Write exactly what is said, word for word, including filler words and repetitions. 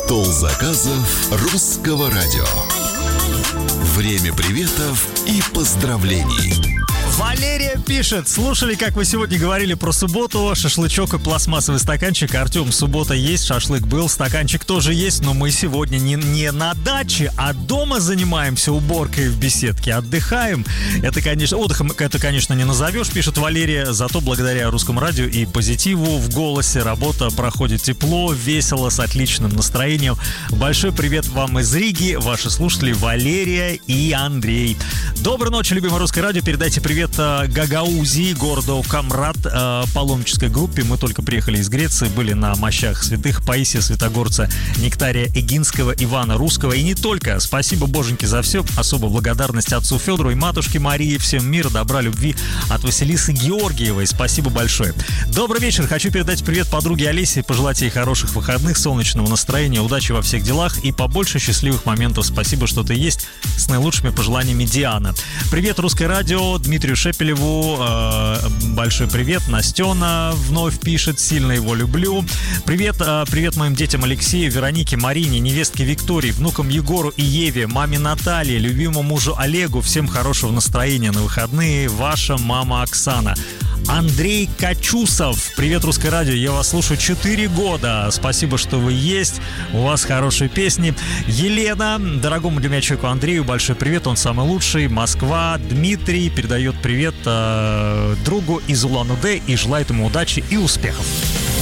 Стол заказов Русского радио. Время приветов и поздравлений. Валерия пишет: слушали, как вы сегодня говорили про субботу, шашлычок и пластмассовый стаканчик. Артем, суббота есть, шашлык был, стаканчик тоже есть, но мы сегодня не, не на даче, а дома занимаемся уборкой в беседке, отдыхаем. Это, конечно, отдыхом это, конечно, не назовешь, пишет Валерия, зато благодаря Русскому радио и позитиву в голосе работа проходит тепло, весело, с отличным настроением. Большой привет вам из Риги, ваши слушатели Валерия и Андрей. Доброй ночи, любимое Русское радио, передайте привет Гагаузии, городу Камрад, э, паломнической группе. Мы только приехали из Греции, были на мощах святых Паисия Святогорца, Нектария Эгинского, Ивана Русского. И не только. Спасибо, боженьки, за все. Особо благодарность отцу Федору и матушке Марии. Всем мира, добра, любви от Василисы Георгиевой. Спасибо большое. Добрый вечер. Хочу передать привет подруге Олесе, пожелать ей хороших выходных, солнечного настроения, удачи во всех делах и побольше счастливых моментов. Спасибо, что ты есть. С наилучшими пожеланиями, Диана. Привет, Русское радио. Дмитрию Шепелеву э, большой привет. Настена вновь пишет, сильно его люблю. Привет, э, привет моим детям Алексею, Веронике, Марине, невестке Виктории, внукам Егору и Еве, маме Наталье, любимому мужу Олегу. Всем хорошего настроения на выходные. Ваша мама Оксана. Андрей Качусов. Привет, Русское радио. Я вас слушаю четыре года. Спасибо, что вы есть. У вас хорошие песни. Елена. Дорогому для меня человеку Андрею большой привет. Он самый лучший. Москва. Дмитрий передает привет э, другу из Улан-Удэ и желает ему удачи и успехов.